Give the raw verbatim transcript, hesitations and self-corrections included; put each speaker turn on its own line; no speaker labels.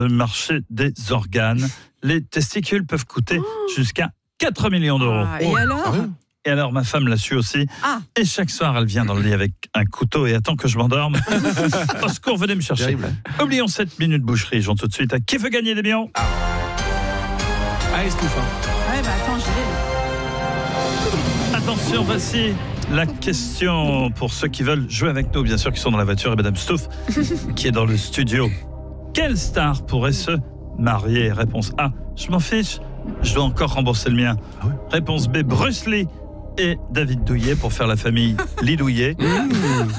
le marché des organes. Les testicules peuvent coûter oh. jusqu'à quatre millions d'euros.
Ah, et oh. alors
Et alors, ma femme l'a su aussi.
Ah.
Et chaque soir, elle vient dans le lit avec un couteau et attend que je m'endorme. Au secours, venez me chercher. Terrible. Oublions cette minute boucherie. J'en tout de suite à qui veut gagner des millions.
Ah, ah Estouff.
Ouais, bah attends, j'ai
Attention, voici la question pour ceux qui veulent jouer avec nous, bien sûr, qui sont dans la voiture, et Madame Stouff, qui est dans le studio. Quelle star pourrait se marier? Réponse A, je m'en fiche, je dois encore rembourser le mien. Ah oui. Réponse B, Bruce Lee et David Douillet pour faire la famille Lee Douillet. Mmh.